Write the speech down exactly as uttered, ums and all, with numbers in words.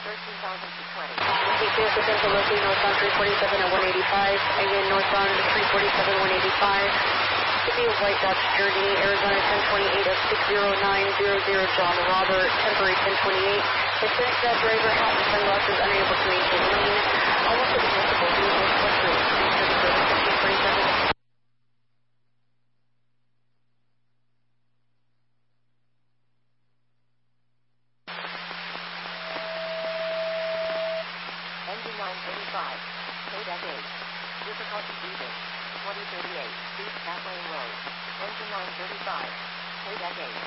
thirteen thousand to twenty. G P S attention locate northbound three forty-seven at one eighty-five. Again, northbound three forty-seven, one eighty-five. Should be a white Dodge Journey, Arizona ten twenty-eight of six zero nine zero zero, John Robert, temporary ten twenty-eight. Hispanic cab driver, hat and sunglasses, unable to maintain lane. Almost at the municipal vehicle, fifteen forty-seven. Engine nine thirty-five, code at eight. Difficulty breathing. twenty thirty-eight, East Pathway Road. Engine nine thirty-five, code at eight.